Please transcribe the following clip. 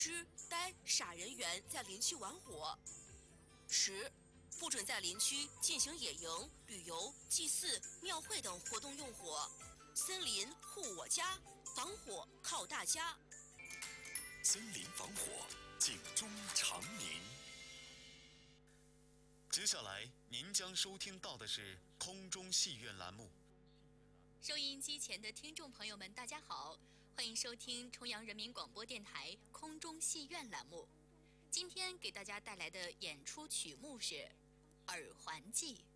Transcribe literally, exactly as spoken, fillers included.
之待傻人园在林区玩火。十、不准在林区进行野营、旅游、祭祀、庙会等活动用火。森林护我家，防火靠大家。 森林防火，警钟长鸣。接下来您将收听到的是空中戏院栏目。 收音机前的听众朋友们，大家好，欢迎收听重阳人民广播电台空中戏院栏目。今天给大家带来的演出曲目是《耳环记》。